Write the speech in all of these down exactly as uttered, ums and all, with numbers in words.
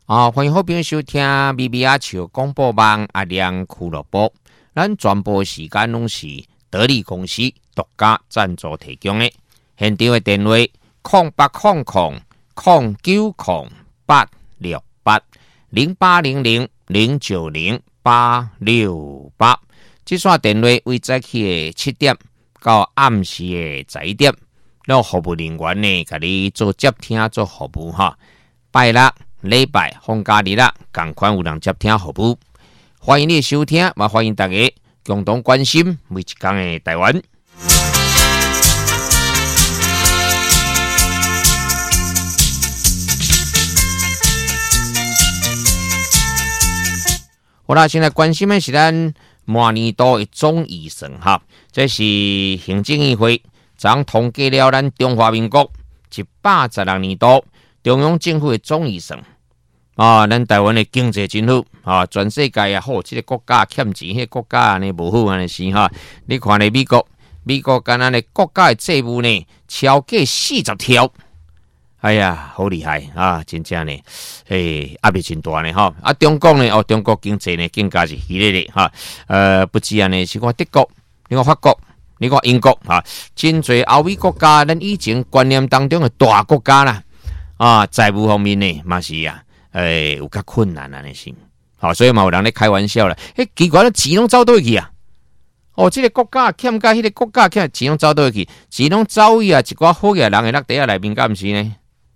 啊，欢迎好朋友收听咪咪阿笑广播网阿亮俱乐部。咱全部时间拢是得力公司独家赞助提供的。现场的电话：空八空空空九空八六八零八零零零九零八六八。这线电话为早起的七点到暗时的十一点，咱服务人员呢，甲你做接听做服务哈。拜六、礼拜、放假日啦，同款有人接听服务。欢迎你收听，也欢迎大家共同关心每一天的台湾。好啦，现在关心的是咱满年度的总预算哈，这是行政议会昨统计了咱中华民国一百十六年度中央政府的总预算啊，咱台湾的经济真好啊，全世界也好，这个国家欠钱，迄个国家呢无好安尼是哈。你看咧美国，美国干那咧国家的债务呢超过四十条，哎呀，好厉害啊！真正呢，诶，压力真大呢哈。啊，中国呢，哦，中国经济呢更加是激烈的哈。呃，不止安尼，是看德国，你看法国。你看英国哈，真侪欧美国家，咱以前观念当中的大国家啦，啊，债务方面呢，嘛是啊，诶，有较困难啊，那是，好，所以嘛有人咧开玩笑啦，迄奇怪，钱拢走倒去啊！哦，这个国家欠甲迄个国家欠，钱拢走倒去，钱拢走去啊，一寡好嘅人会落地下内面，敢毋是呢？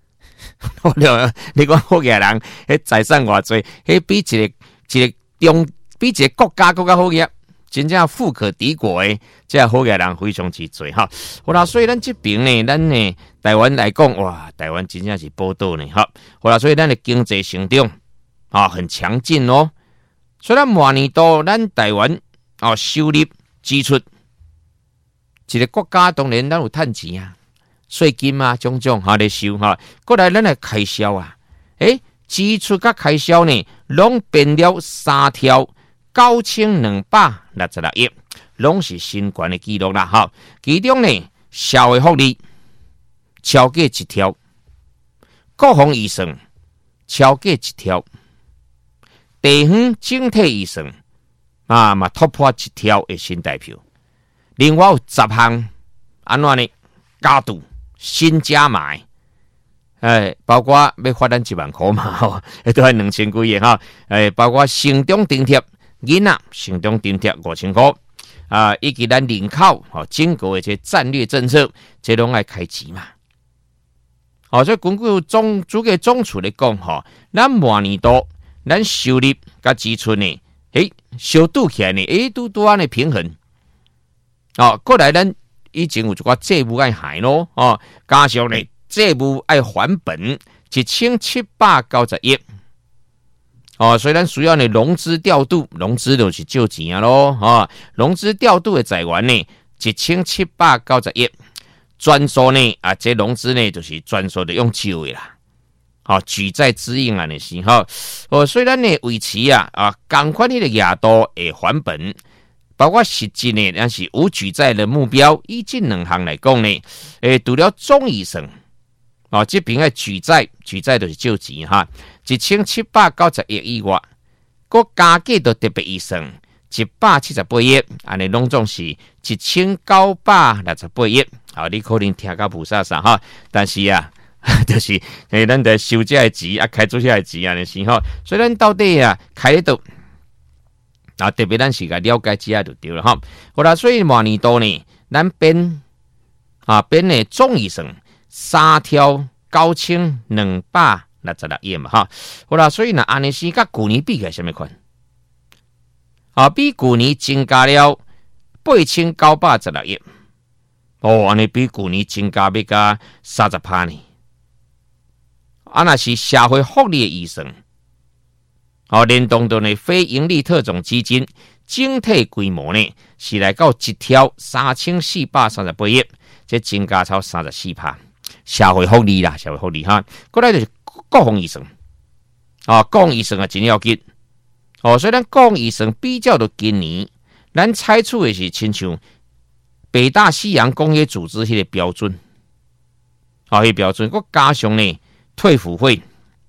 你讲好嘅人，迄财产偌济，迄比一个一个中，比一个国家更加好嘅。真正富可敌国诶，这好嘅人非常之多哈。好啦，所以咱这边呢，咱呢台湾来讲，哇，台湾真正是宝岛呢哈。好啦，所以咱的经济成长啊很强劲哦。所以咱每年度咱台湾啊收入支出，一个国家当然咱有趁钱啊，税金啊种种哈咧收哈。过来咱的开销啊，诶，支出甲开销呢，拢变了三条。九千两百六十六亿，拢是新高的记录啦！哈，其中呢，社会福利超过一条，国防预算超过一条，地方整体预算啊嘛突破一条的新台票。另外有十项安怎呢？加度新加码，哎，包括要发咱一万块嘛，吼，都系两千几亿哈，哎，包括城中津贴。囡仔城中津贴五千块啊，以及咱人口哦，整个的这战略政策，这拢爱开钱嘛。哦，所以根据总主计总处来讲吼，咱每年度咱收入甲支出呢，诶，小拄起来呢，诶，拄拄安尼平衡。哦，过来咱以前有一寡债务爱还咯，哦，加上呢债务爱还本一千七百九十亿。哦，所以咱需要呢融资调度，融资就是借钱啊咯，啊，融资调度的财源呢一千七百九十亿，专数呢啊，这融资呢就是专数的用借的啦，好、哦，举债支应啊，那是哈，哦，所以咱呢维持啊啊，同款迄个额度的还本，包括实际呢，但是有举债的目标，以这两项来讲呢，诶，除了总预算。哦，这边的举债，举债就是借钱哈，一千七百九十亿以外，佮加计到特别预算一百七十八亿，安尼拢总是一千九百六十八亿。好，你可能听到不啥啥哈，但是啊，就是诶，咱得收这的钱啊，开出去的钱啊，那是哈。所以咱到底啊，开得到啊，特别咱是个了解之下就对了哈。好啦，所以每年度呢，咱编啊编的总预算。三条九千两百六十六亿嘛哈，好啦，所以呢，安尼是甲去年比起来什么款？啊，比去年增加了八千九百十六亿，哦，安尼比去年增加要加三十趴呢。啊，那是社会福利的预算，哦，联动到呢非营利特种基金整体规模呢是来到一条三千四百三十八亿，这增加超三十四趴。社会福利啦，社会福利哈，过来就是国防预算，啊，国防预算啊真要紧，哦，所以咱国防预算比较到今年，咱采取的是亲像北大西洋工业组织迄个标准，啊，迄个标准，佮加上呢退辅会，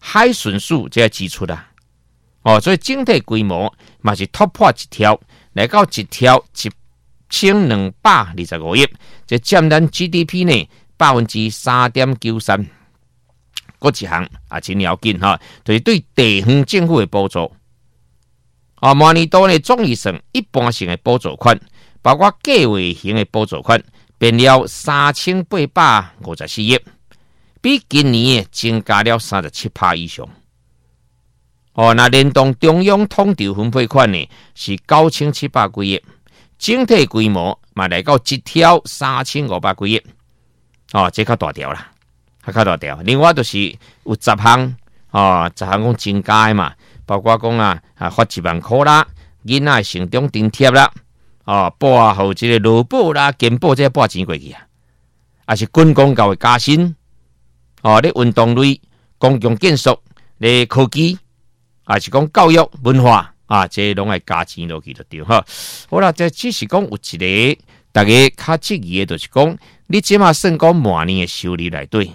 海巡署这支出啦。哦，所以整体规模嘛是突破一条，来到一条一千两百二十五亿，这占咱 G D P 呢百分之三点九三。嗰一项啊，真要紧哈，就是对地方政府的补助。啊，明年度呢总预算一般性的补助款，包括计划型的补助款，变了三千八百五十四亿，比今年增加了三十七趴以上。哦，那联动中央统筹分配款呢是九千七百几亿，整体规模嘛来到一条三千五百几亿。哦，这较大条啦。较大条，另外就是有十项哦，十项讲增加的嘛，包括讲啊啊发一万块啦，囡仔成长津贴啦，哦，拨啊互这个劳保啦、健保这些拨钱过去啊，啊是军公教的加薪，哦，咧运动类、公共建设、咧科技，啊是讲教育、文化啊，这拢会加钱落去就对哈。好啦，这只是讲有一个大家较质疑的，就是讲你即马算讲明年的收入内底。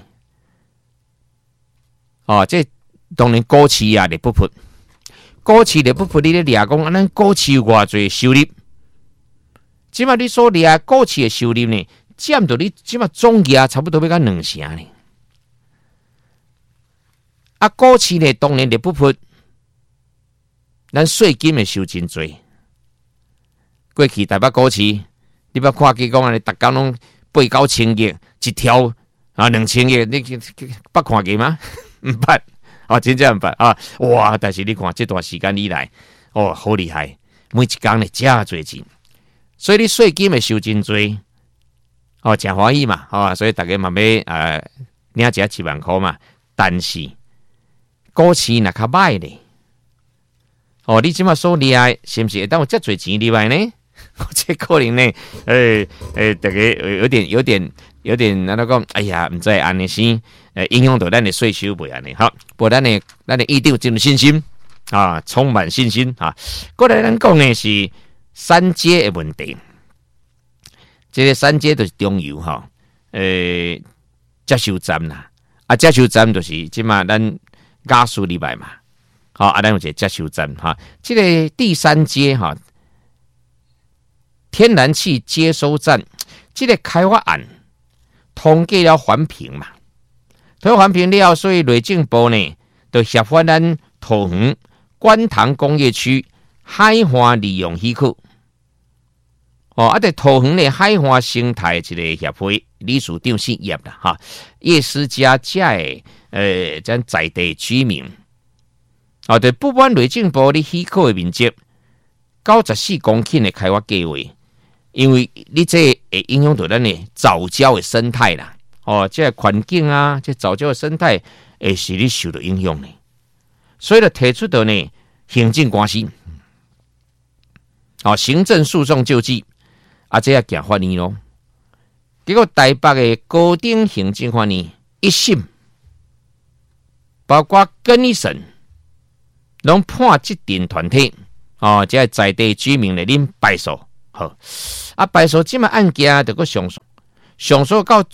哦，这当然股市啊，你不破，股市你不破，你咧掠讲，啊，咱股市有偌济收入，即马你所掠股市的收入呢，占到你即马总额差不多要到两成呢。啊，股市呢，当然你不破，咱税金的收真多。过去台北股市，你捌看见讲啊，逐工拢八九千亿一条啊，两千亿，你捌看见吗？唔捌啊，真正唔捌啊！哇！但是你看这段时间以来，哦，好厉害，每一工呢真多钱，所以你税金会收真多，哦，真欢喜嘛，哦，所以大家嘛要呃领一七万块嘛。但是股市若较歹咧，哦，你即马所厉害，是不是会当有遮多钱入来呢？这可能呢，诶、欸、诶、欸，大家有点有点有点那个，哎呀，唔知安尼先，诶，影响到咱的税收袂安尼，好，不过咱的咱的一定有这种信心啊，充满信心啊。过来咱讲的是三阶的问题，这个三阶就是中油哈，诶、呃，接收站啦，啊，接收站就是即嘛咱加速入来嘛，好，啊，咱有一个接收站哈，这个第三阶哈。天然气接收站，这个开发案通过了环评嘛，通过环评了，所以内政部呢就协发咱桃园观塘工业区海化利用许可。哦，啊，在桃园的海化生态一个协会理事长姓叶啦，哈，叶思佳家的呃，咱在地居民，哦，对，不管内政部的许可的面积九十四公顷的开发计划。因为你这会影响到咱的藻礁的生态啦，哦，这环境啊，这藻礁的生态会是你受到影响的，所以就提出到呢行政官司，哦，行政诉讼救济，啊，这要行法院咯。结果台北的高等行政法院一审，包括更一审，拢判这定团体，哦，这在地居民来恁败诉。好，啊，败诉即卖案件就个上诉，上诉到